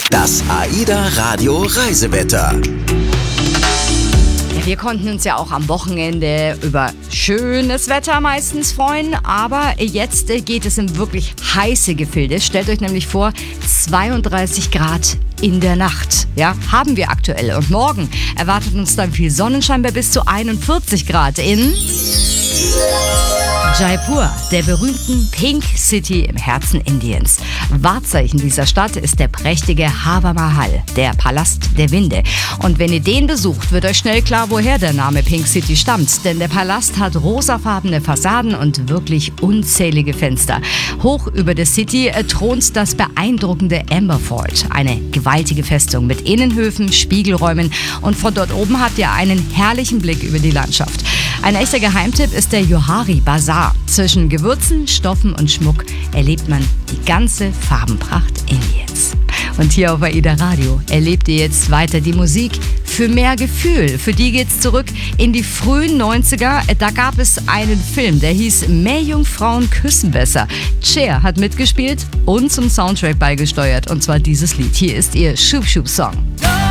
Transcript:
Das AIDA Radio Reisewetter. Wir konnten uns ja auch am Wochenende über schönes Wetter meistens freuen, aber jetzt geht es in wirklich heiße Gefilde. Stellt euch nämlich vor, 32 Grad in der Nacht. Ja, haben wir aktuell. Und morgen erwartet uns dann viel Sonnenschein bei bis zu 41 Grad in Jaipur, der berühmten Pink City im Herzen Indiens. Wahrzeichen dieser Stadt ist der prächtige Hawa Mahal, der Palast der Winde. Und wenn ihr den besucht, wird euch schnell klar, woher der Name Pink City stammt. Denn der Palast hat rosafarbene Fassaden und wirklich unzählige Fenster. Hoch über der City thront das beeindruckende Amber Fort, eine gewaltige Festung mit Innenhöfen, Spiegelräumen. Und von dort oben habt ihr einen herrlichen Blick über die Landschaft. Ein echter Geheimtipp ist der Johari Bazaar. Zwischen Gewürzen, Stoffen und Schmuck erlebt man die ganze Farbenpracht Indiens. Und hier auf AIDA Radio erlebt ihr jetzt weiter die Musik für mehr Gefühl. Für die geht's zurück in die frühen 90er. Da gab es einen Film, der hieß Meerjungfrauen küssen besser. Cher hat mitgespielt und zum Soundtrack beigesteuert. Und zwar dieses Lied. Hier ist ihr Schub Schub Song.